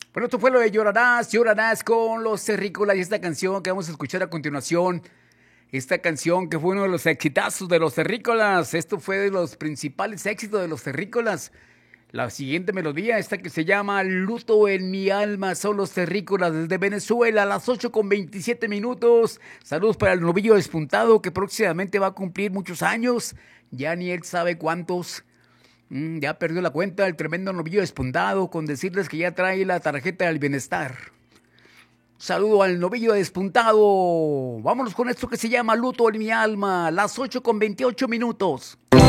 Bueno, esto fue lo de Llorarás, Llorarás con los Terrícolas y esta canción que vamos a escuchar a continuación. Esta canción que fue uno de los exitazos de los Terrícolas. Esto fue de los principales éxitos de los Terrícolas. La siguiente melodía, esta que se llama Luto en mi alma, son los Terrícolas desde Venezuela a las 8:27 minutos. Saludos para el novillo despuntado que próximamente va a cumplir muchos años. Ya ni él sabe cuántos. Ya perdió la cuenta el tremendo novillo despuntado con decirles que ya trae la tarjeta del bienestar. Saludo al novillo despuntado. Vámonos con esto que se llama Luto en mi alma, las 8:28 minutos.